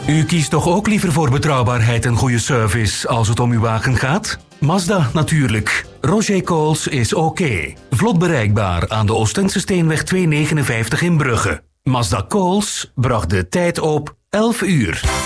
U kiest toch ook liever voor betrouwbaarheid en goede service als het om uw wagen gaat? Mazda natuurlijk. Roger Coles is oké. Vlot bereikbaar aan de Oostense Steenweg 259 in Brugge. Mazda Coles bracht de tijd op 11 uur.